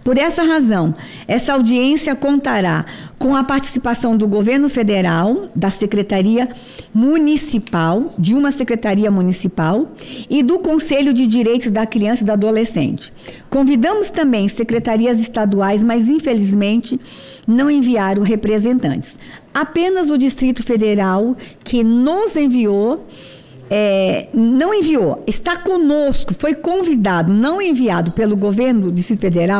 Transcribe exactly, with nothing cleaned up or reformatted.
Por essa razão, essa audiência contará com a participação do Governo Federal, da Secretaria Municipal, de uma Secretaria Municipal e do Conselho de Direitos da Criança e do Adolescente. Convidamos também secretarias estaduais, mas infelizmente não enviaram representantes. Apenas o Distrito Federal, que nos enviou, É, não enviou, está conosco, foi convidado, não enviado pelo governo do Distrito Federal,